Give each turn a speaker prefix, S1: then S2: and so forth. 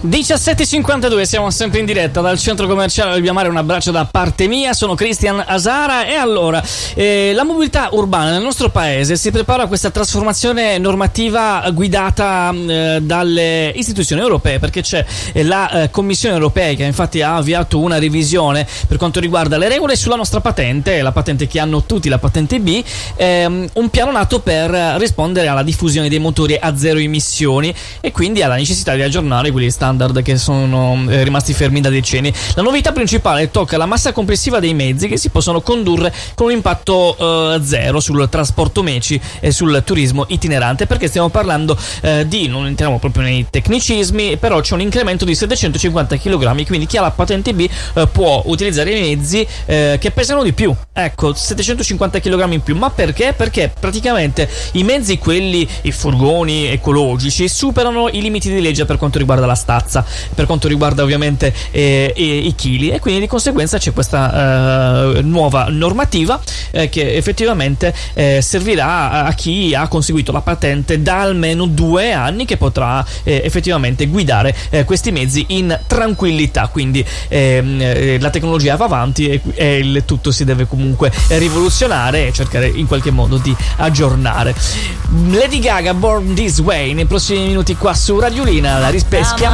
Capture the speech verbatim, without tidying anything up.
S1: diciassette e cinquantadue, siamo sempre in diretta dal centro commerciale Albiamare. Un abbraccio da parte mia, sono Cristian Asara. E allora, eh, la mobilità urbana nel nostro paese si prepara a questa trasformazione normativa guidata eh, dalle istituzioni europee, perché c'è eh, la eh, Commissione europea che infatti ha avviato una revisione per quanto riguarda le regole sulla nostra patente, la patente che hanno tutti, la patente B, ehm, un piano nato per rispondere alla diffusione dei motori a zero emissioni e quindi alla necessità di aggiornare quelli standard che sono eh, rimasti fermi da decenni. La novità principale tocca la massa complessiva dei mezzi che si possono condurre con un impatto eh, zero sul trasporto merci e sul turismo itinerante, perché stiamo parlando eh, di, non entriamo proprio nei tecnicismi, però c'è un incremento di settecentocinquanta chilogrammi, quindi chi ha la patente B eh, può utilizzare i mezzi eh, che pesano di più, ecco, settecentocinquanta chilogrammi in più. Ma perché? Perché praticamente i mezzi, quelli, i furgoni ecologici, superano i limiti di legge per quanto riguarda la stazza, per quanto riguarda ovviamente eh, i, i chili, e quindi di conseguenza c'è questa eh, nuova normativa eh, che effettivamente eh, servirà a, a chi ha conseguito la patente da almeno due anni, che potrà eh, effettivamente guidare eh, questi mezzi in tranquillità. Quindi eh, la tecnologia va avanti e, e il tutto si deve comunque rivoluzionare e cercare in qualche modo di aggiornare. Lady Gaga, Born This Way, nei prossimi minuti qua su Radiolina. La rispeschiamo